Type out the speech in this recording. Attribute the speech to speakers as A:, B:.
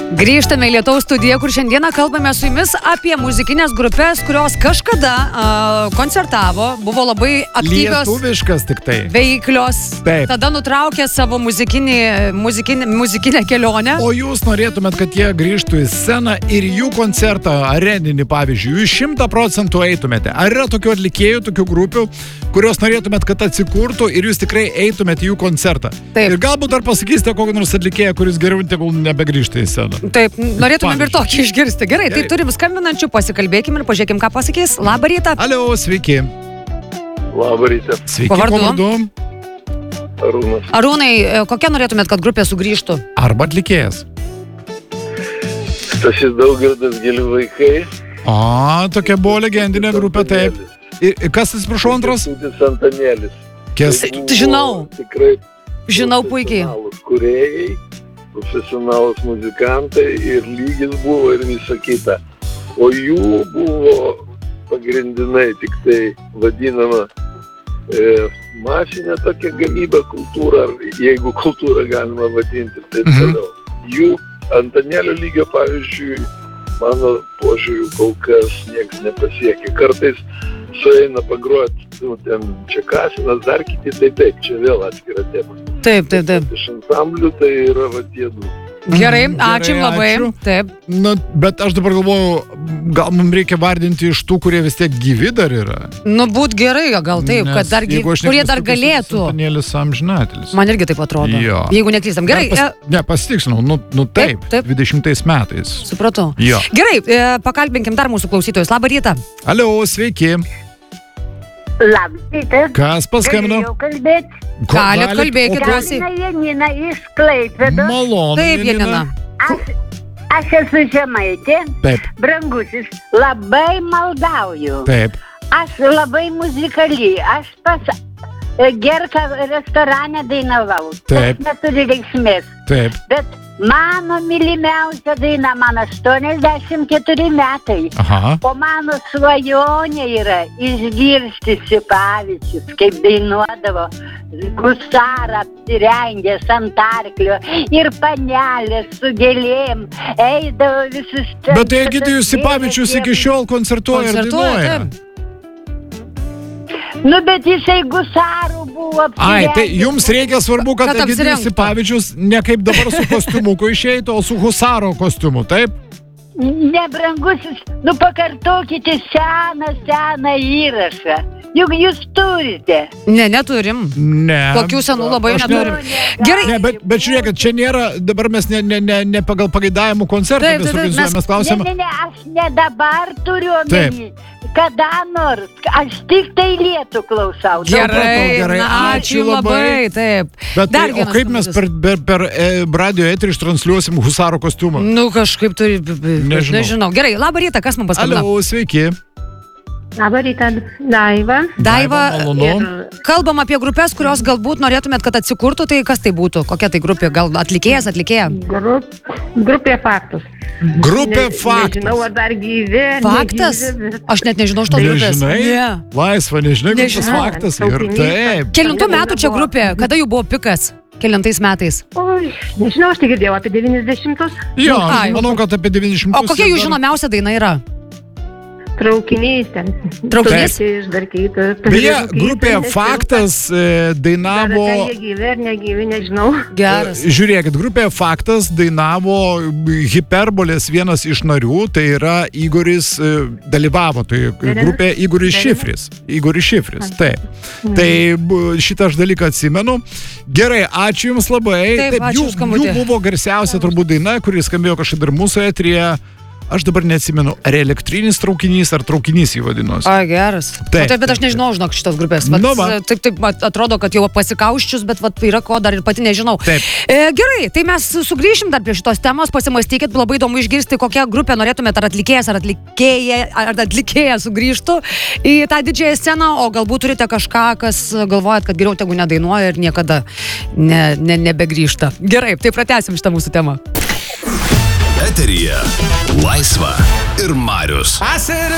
A: Grįžtame į Lietaus studiją, kur šiandieną kalbame su jumis apie muzikinės grupės, kurios kažkada koncertavo, buvo labai aktyvios.
B: Lietuviškas tik tai.
A: Veiklios.
B: Taip.
A: Tada nutraukė savo muzikinę kelionę.
B: O jūs norėtumėt, kad jie grįžtų į sceną ir jų koncertą, areninį pavyzdžiui, jūs 100% eitumėte. Ar yra tokių atlikėjų, tokių grupių, kurios norėtumėt, kad atsikurtų ir jūs tikrai eitumėte į jų koncertą?
A: Taip.
B: Ir galbūt dar pasakysite kokį nors atlikėją, kuris geriau tegul nebegrįžta į sceną.
A: Taip, norėtumėm ir tokį išgirsti. Gerai, tai turim skambinančių, pasikalbėkim ir pažiūrėkim, ką pasakys. Labą rytą.
B: Alio, sveiki.
C: Labą rytą.
B: Sveiki,
A: Pavardu?
C: Arūnas.
A: Arūnai, kokia norėtumėt, kad grupė sugrįžtų?
B: Arba atlikėjas.
C: Stasys Daugirdas, Gėlių vaikai.
B: O, tokia buvo legendinė grupė, taip. Ir kas, atsiprašau, antras?
C: Kęstutis Antanėlis.
A: Žinau.
C: Tikrai
A: Žinau puikiai.
C: profesionalūs kūrėjai, profesionalūs muzikantai ir lygis buvo ir visa kita. O jų buvo pagrindinai tik tai vadinama masinė tokia gamyba, kultūra, jeigu kultūrą galima vadinti, tai toliau. Jų Antanėlio lygio, pavyzdžiui, mano požiūriu kol kas nieks nepasiekė. Kartais sueina pagroti, ten Čekasinas, dar kiti, tai taip, čia vėl atskira tema.
A: Taip.
C: Iš ansamblių tai yra va tie du.
A: Gerai, ačiū labai.
B: ačiū.
A: Taip.
B: Nu, bet aš dabar galvoju, gal mums reikia vardinti iš tų, kurie vis tiek gyvi dar yra.
A: Nu, būt gerai, gal taip,
B: Nes
A: kad dar
B: jeigu aš
A: kurie dar
B: neklystu,
A: galėtų.
B: Antanėlis amžinatelis.
A: Man irgi taip atrodo.
B: Jo.
A: Jeigu neklystam. Gerai,
B: Pasitikslinau, nu taip,
A: Taip.
B: 20 metais.
A: supratau.
B: Jo.
A: Gerai, pakalbinkim dar mūsų klausytojus. Labą rytą.
B: Alio, sveiki.
D: Labas rytas.
B: Kas paskambino?
D: Galėjau kalbėti.
A: Galit kalbėti,
B: O,
A: klausyk.
D: Janina Janina iš Klaipėdos.
B: Malonu.
A: Taip, Janina.
D: Aš esu žemaitė,
B: Taip,
D: brangusis, labai maldauju.
B: taip.
D: Aš labai muzikali, aš pas Gerka restorane dainavau.
B: Taip.
D: Tas neturi reikšmės.
B: Taip.
D: Bet mano mylimiausia daina, man 84 metai.
B: Aha.
D: O mano svajonė yra išgirsti Sipavičius, kaip dainuodavo Gusarą apsirengęs ant arklio ir panelės su gėlėm eidavo visus čia.
B: Bet tai Egidijus Sipavičius iki šiol koncertuoja ir dainuoja.
A: taip.
D: Nu, bet jisai Gusarų buvo apsirengęs.
B: Ai, tai jums reikia svarbu, kad
A: Kad
B: Egidijus
A: apsirengtų.
B: Sipavičius ne kaip dabar su kostiumuku išeitų, o su husaro kostiumu, taip?
D: Nebrangusis, nu pakartokite seną įrašą. Juk jūs turite.
A: Ne, neturim.
B: Ne.
A: Tokių senų labai
B: Aš
A: neturim.
D: ne-
A: Gerai.
B: Ne, bet žiūrėkit, čia nėra, dabar mes ne pagal pageidavimų koncertą
A: Taip,
B: mes
A: taip,
B: organizuojame, mes klausim.
D: Ne, aš ne dabar turiu omeny. Kada nors, aš tik tai lietų klausau.
A: Gerai,
B: gerai,
A: na,
B: ačiū
A: ačiū labai. Taip.
B: Bet
A: Dar
B: tai, o
A: vienas
B: kaip mes
A: skambutis.
B: per radio eterį ištransliuosim husaro kostiumą?
A: Nu, kažkaip turi...
B: Nežinau.
A: Nežinau. Gerai, labą rytą, kas man paskambino?
B: Alio, sveiki.
E: Labą rytą, Daiva.
A: Daiva,
B: malonu.
A: kalbam apie grupės, kurios galbūt norėtumėt, kad atsikurtų, tai kas tai būtų? Kokia tai grupė? Gal atlikėja?
E: Grupė Faktas.
B: Grupė Faktas.
E: Nežinau, ar dar gyvi.
A: Faktas?
E: negyvi, bet-
A: Aš net nežinau šitos grupės.
B: Nežinai?
A: Ne.
B: Laisva, nežinai, kaip tas
A: Nežinau.
B: faktas. Ir
E: Traukinys.
B: taip.
A: Kelintų
E: Kada
A: metų čia
E: buvo?
A: grupė? Kada jų buvo pikas? Kelintais metais?
E: Oi, nežinau, aš tik girdėjau apie 90-us.
B: Jo,
A: ai.
B: manau, kad apie 90.
A: O kokia jų žinomiausia daina yra?
E: Traukinys ten.
A: Traukinys?
E: Išdarkytas.
B: Beje, grupė Faktas dainavo...
E: Ar jie gyvi ar negyvi, nežinau.
A: Geras.
B: Žiūrėkit, grupė Faktas dainavo Hiperbolės vienas iš narių, tai yra Igoris dalyvavo, tai grupė Igoris Šifris. Igoris Šifris, taip. Tai šitą aš dalyką atsimenu. Gerai, ačiū Jums labai.
A: Taip, ačiū už skambutį.
B: Jų buvo garsiausia turbūt daina, kuris skambėjo kažkada ir mūsų eteryje. Aš dabar neatsimenu, ar elektrinis traukinys, ar traukinys jį vadinosi.
A: O, geras.
B: Taip,
A: Taip, bet aš
B: taip,
A: nežinau, žinok, šitos grupės. Vat,
B: Nu, va.
A: taip, atrodo, kad jau pasikauščius, bet vat, yra ko dar ir pati nežinau.
B: Taip.
A: Gerai, tai mes sugrįšim dar prie šitos temos, pasimastykit, labai įdomu išgirsti, kokią grupę norėtumėte, ar atlikėjas, ar atlikėja sugrįžtų į tą didžiąją sceną, o galbūt turite kažką, kas galvojat, kad geriau tegu nedainuoja ir niekada nebegrįžta. Gerai, tai pratęsim šitą mūsų temą.
F: Eteryje Laisva ir Marius.